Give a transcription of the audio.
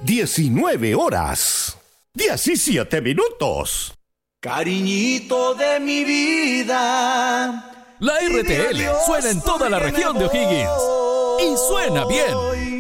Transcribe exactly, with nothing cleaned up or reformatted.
diecinueve horas, diecisiete minutos. Cariñito de mi vida. La R T L suena en toda la región de O'Higgins. Y suena bien.